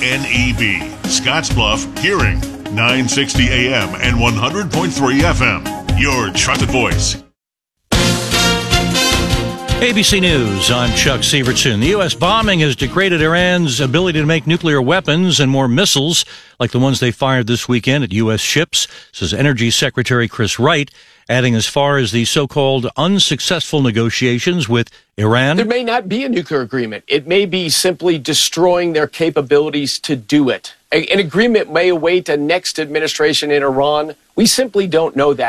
Scottsbluff, Hearing, 960 AM and 100.3 FM. Your trusted voice. ABC News, I'm Chuck Severson. The U.S. bombing has degraded Iran's ability to make nuclear weapons and more missiles like the ones they fired this weekend at U.S. ships, says Energy Secretary Chris Wright, adding as far as the so-called unsuccessful negotiations with Iran. There may not be a nuclear agreement. It may be simply destroying their capabilities to do it. An agreement may await a next administration in Iran. We simply don't know that.